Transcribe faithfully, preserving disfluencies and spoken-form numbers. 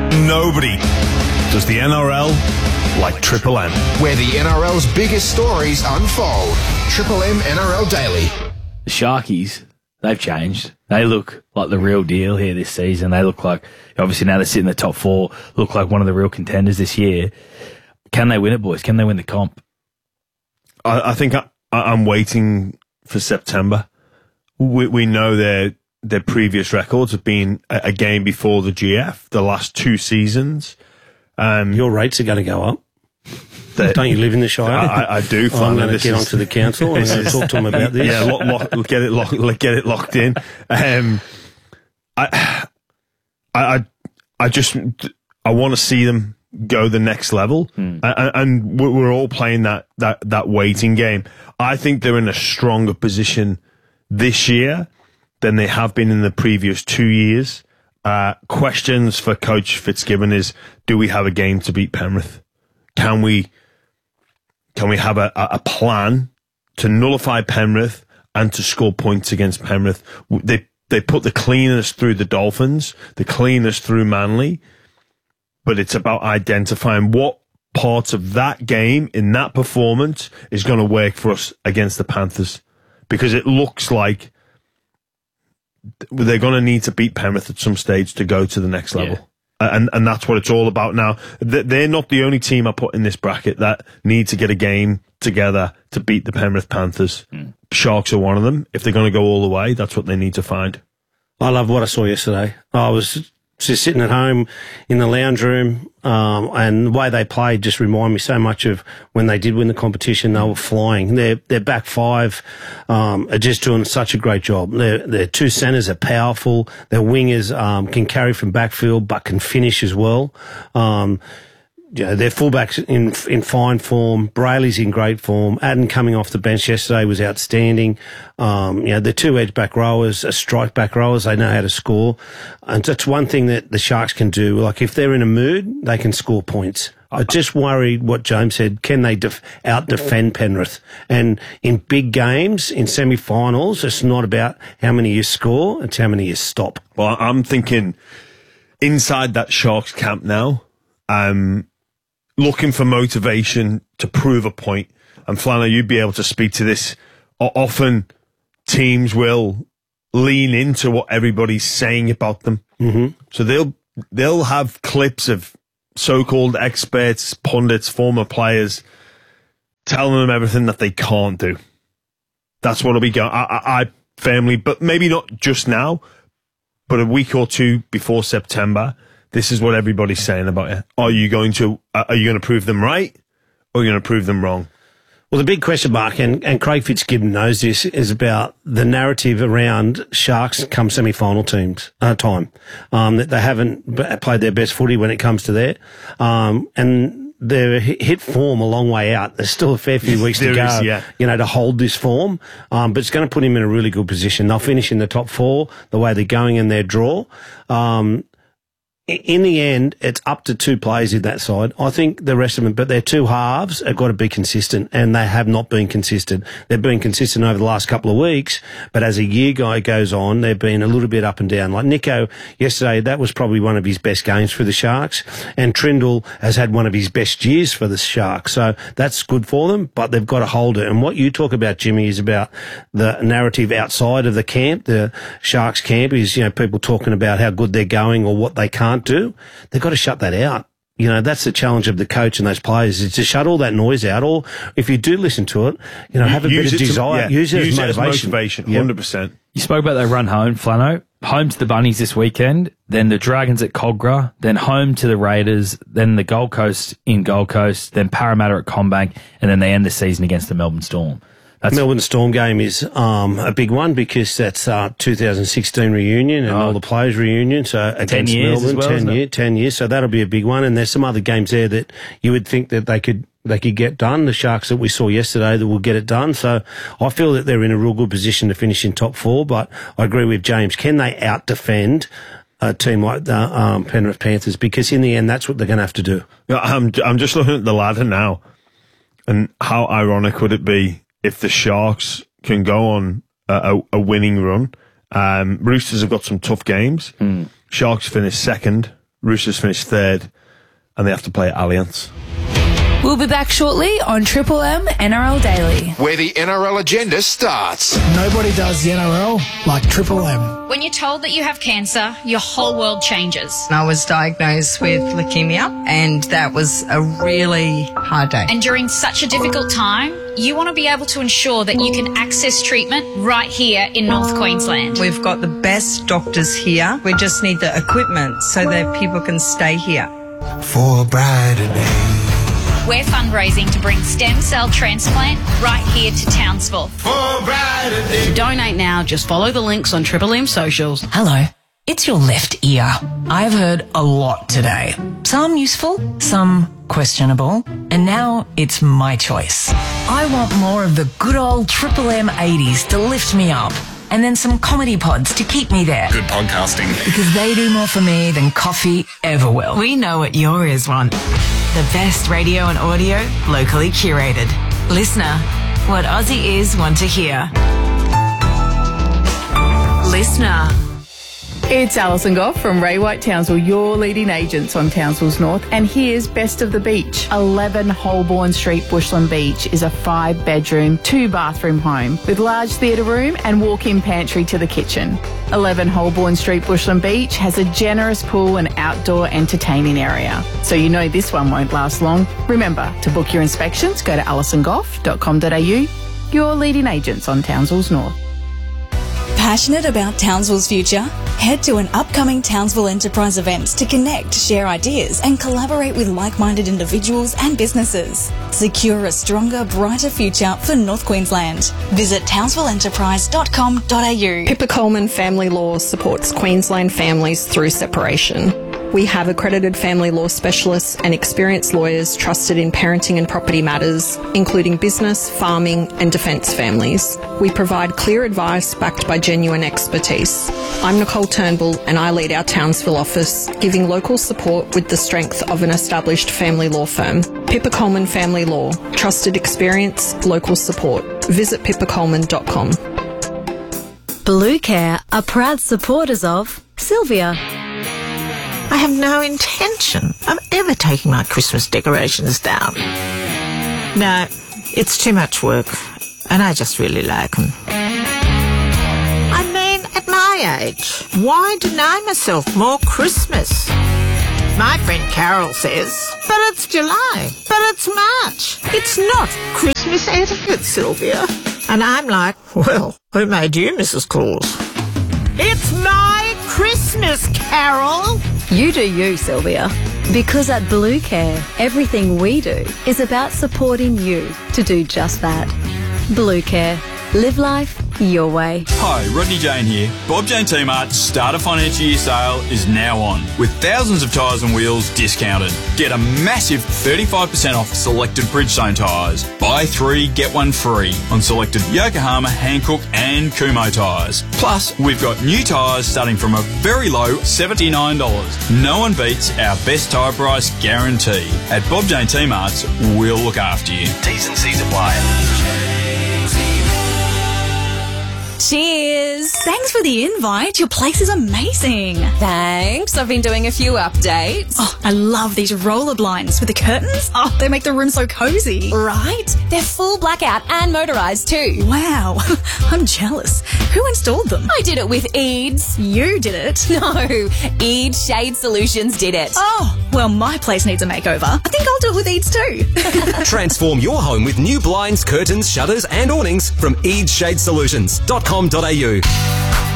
Nobody does the N R L like Triple M, where the N R L's biggest stories unfold. Triple M N R L Daily. The Sharkies, they've changed. They look like the real deal here this season. They look like, obviously now they sit in the top four, look like one of the real contenders this year. Can they win it, boys? Can they win the comp? I, I think I, I'm waiting for September. We, we know their their previous records have been a, a game before the G F, the last two seasons. Um, Your rates are going to go up. The, Don't you live in the Shire? I, I do. Oh, I'm going to this get is, onto the council and is, talk to them about this. Yeah, lock, lock, get it lock, get it locked in. Um, I, I, I just, I want to see them go the next level, mm. and, and we're all playing that that that waiting game. I think they're in a stronger position this year than they have been in the previous two years. Uh, questions for Coach Fitzgibbon is: do we have a game to beat Penrith? Can we? Can we have a, a plan to nullify Penrith and to score points against Penrith? They they put the cleaners through the Dolphins, the cleaners through Manly, but it's about identifying what parts of that game in that performance is going to work for us against the Panthers, because it looks like they're going to need to beat Penrith at some stage to go to the next level. Yeah. And and that's what it's all about now. They're not the only team I put in this bracket that need to get a game together to beat the Penrith Panthers. Mm. Sharks are one of them. If they're going to go all the way, that's what they need to find. I love what I saw yesterday. I was just sitting at home in the lounge room, um, and the way they played just reminded me so much of when they did win the competition. They were flying. Their their back five um, are just doing such a great job. Their their two centres are powerful. Their wingers um, can carry from backfield but can finish as well. Um, you know, their fullbacks in in fine form. Brayley's in great form. Adden coming off the bench yesterday was outstanding. Um, you know, the two edge back rowers, uh, strike back rowers, they know how to score. And that's one thing that the Sharks can do. Like, if they're in a mood, they can score points. I just worried what James said. Can they def- out-defend Penrith? And in big games, in semi-finals, it's not about how many you score, it's how many you stop. Well, I'm thinking inside that Sharks camp now, um, looking for motivation to prove a point. And Flana, you'd be able to speak to this. O- often teams will lean into what everybody's saying about them. Mm-hmm. So they'll they'll have clips of so-called experts, pundits, former players telling them everything that they can't do. That's what'll be going. I, I, I firmly, but maybe not just now, but a week or two before September. This is what everybody's saying about it. Are you going to are you going to prove them right, or are you going to prove them wrong? Well, the big question mark, and, and Craig Fitzgibbon knows this, is about the narrative around Sharks come semi-final teams uh, time. Um, that they haven't b- played their best footy when it comes to there, um, and they're hit form a long way out. There's still a fair few weeks to go, is, yeah. you know, to hold this form. Um, but it's going to put him in a really good position. They'll finish in the top four the way they're going in their draw. Um, In the end, it's up to two players in that side. I think the rest of them, but their two halves have got to be consistent, and they have not been consistent. They've been consistent over the last couple of weeks, but as a year guy goes on, they've been a little bit up and down. Like Nico yesterday, that was probably one of his best games for the Sharks, and Trindle has had one of his best years for the Sharks. So that's good for them, but they've got to hold it. And what you talk about, Jimmy, is about the narrative outside of the camp. The Sharks camp is, you know, people talking about how good they're going or what they can't do. They've got to shut that out. You know, that's the challenge of the coach and those players, is to shut all that noise out. Or if you do listen to it, you know, have a use bit of desire. To, yeah, use it use as motivation. It as motivation, one hundred percent. Yep. You spoke about that run home, Flano. Home to the Bunnies this weekend, then the Dragons at Cogra, then home to the Raiders, then the Gold Coast in Gold Coast, then Parramatta at CommBank, and then they end the season against the Melbourne Storm. That's Melbourne Storm game is um, a big one because that's uh, two thousand sixteen reunion and oh. all the players reunion. So against ten years Melbourne, as well, ten, year, ten years. So that'll be a big one. And there's some other games there that you would think that they could they could get done. The Sharks that we saw yesterday that will get it done. So I feel that they're in a real good position to finish in top four. But I agree with James. Can they out defend a team like the um, Penrith Panthers? Because in the end, that's what they're going to have to do. Yeah, I'm I'm just looking at the ladder now, and how ironic would it be if the Sharks can go on a, a, a winning run? Um, Roosters have got some tough games. Mm. Sharks finished second. Roosters finish third, and they have to play Allianz. We'll be back shortly on Triple M N R L Daily. Where the N R L agenda starts. Nobody does the N R L like Triple M. When you're told that you have cancer, your whole world changes. I was diagnosed with leukemia, and that was a really hard day. And during such a difficult time, you want to be able to ensure that you can access treatment right here in North Queensland. We've got the best doctors here. We just need the equipment so that people can stay here. For a brighter day. We're fundraising to bring stem cell transplant right here to Townsville. For a brighter day. To donate now, just follow the links on Triple M socials. Hello, it's your left ear. I've heard a lot today. Some useful, some questionable, and now it's my choice. I want more of the good old Triple M eighties to lift me up, and then some comedy pods to keep me there. Good podcasting. Because they do more for me than coffee ever will. We know what your ears want. The best radio and audio, locally curated. Listener, what Aussie ears want to hear. Listener. It's Alison Goff from Ray White Townsville, your leading agents on Townsville's North. And here's Best of the Beach. eleven Holborn Street, Bushland Beach is a five-bedroom, two-bathroom home with large theatre room and walk-in pantry to the kitchen. eleven Holborn Street, Bushland Beach has a generous pool and outdoor entertaining area. So you know this one won't last long. Remember, to book your inspections, go to alison goff dot com dot a u, your leading agents on Townsville's North. Passionate about Townsville's future? Head to an upcoming Townsville Enterprise event to connect, share ideas and collaborate with like-minded individuals and businesses. Secure a stronger, brighter future for North Queensland. Visit townsville enterprise dot com dot a u. Pippa Coleman Family Law supports Queensland families through separation. We have accredited family law specialists and experienced lawyers trusted in parenting and property matters, including business, farming and defence families. We provide clear advice backed by genuine expertise. I'm Nicole Turnbull and I lead our Townsville office, giving local support with the strength of an established family law firm. Pippa Coleman Family Law. Trusted experience, local support. Visit pippa coleman dot com. Blue Care are proud supporters of Sylvia. I have no intention of ever taking my Christmas decorations down. No, it's too much work, and I just really like them. I mean, at my age, why deny myself more Christmas? My friend Carol says, but it's July, but it's March. It's not Christmas etiquette, Sylvia. And I'm like, well, who made you Missus Claus? It's my Christmas, Carol. You do you, Sylvia. Because at Blue Care, everything we do is about supporting you to do just that. Blue Care. Live life your way. Hi, Rodney Jane here. Bob Jane T-Mart's Starter Financial Year sale is now on, with thousands of tyres and wheels discounted. Get a massive thirty-five percent off selected Bridgestone tyres. Buy three, get one free on selected Yokohama, Hankook and Kumho tyres. Plus, we've got new tyres starting from a very low seventy-nine dollars. No one beats our best tyre price guarantee. At Bob Jane T-Mart's, we'll look after you. T's and C's apply. Cheers! Thanks for the invite. Your place is amazing. Thanks. I've been doing a few updates. Oh, I love these roller blinds with the curtains. Oh, they make the room so cozy. Right? They're full blackout and motorised too. Wow. I'm jealous. Who installed them? I did it with Eads. You did it? No. Eads Shade Solutions did it. Oh, well, my place needs a makeover. I think I'll do it with Eads too. Transform your home with new blinds, curtains, shutters and awnings from eads shade solutions dot com dot a u.